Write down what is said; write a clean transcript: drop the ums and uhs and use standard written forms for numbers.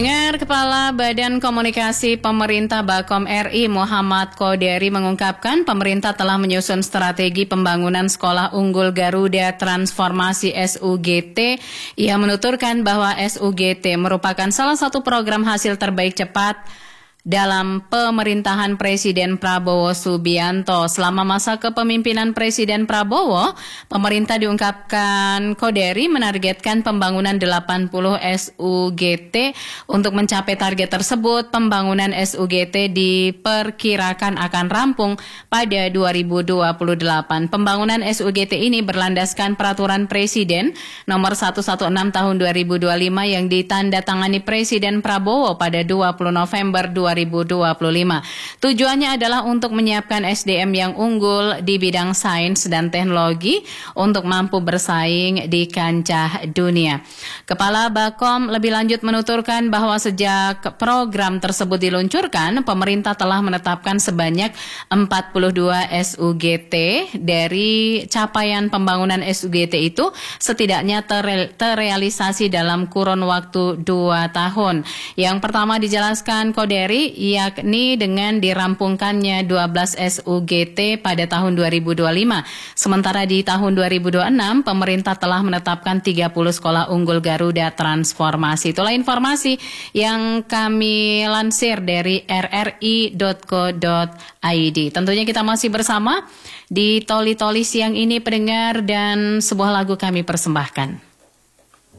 Kepala Badan Komunikasi Pemerintah Bakom RI Muhammad Qoderi mengungkapkan pemerintah telah menyusun strategi pembangunan Sekolah Unggul Garuda Transformasi SUGT. Ia menuturkan bahwa SUGT merupakan salah satu program hasil terbaik cepat dalam pemerintahan Presiden Prabowo Subianto. Selama masa kepemimpinan Presiden Prabowo, pemerintah diungkapkan Qoderi menargetkan pembangunan 80 SUGT. Untuk mencapai target tersebut, pembangunan SUGT diperkirakan akan rampung pada 2028. Pembangunan SUGT ini berlandaskan Peraturan Presiden Nomor 116 Tahun 2025 yang ditandatangani Presiden Prabowo pada 20 November 2025. Tujuannya adalah untuk menyiapkan SDM yang unggul di bidang sains dan teknologi untuk mampu bersaing di kancah dunia. Kepala Bakom lebih lanjut menuturkan bahwa sejak program tersebut diluncurkan, pemerintah telah menetapkan sebanyak 42 SUGT. Dari capaian pembangunan SUGT itu setidaknya terrealisasi dalam kurun waktu 2 tahun. Yang pertama dijelaskan Qoderi, yakni dengan dirampungkannya 12 SUGT pada tahun 2025. Sementara di tahun 2026, pemerintah telah menetapkan 30 sekolah unggul Garuda Transformasi. Itulah informasi yang kami lansir dari rri.co.id. Tentunya kita masih bersama di Toli-Toli siang ini, pendengar, dan sebuah lagu kami persembahkan.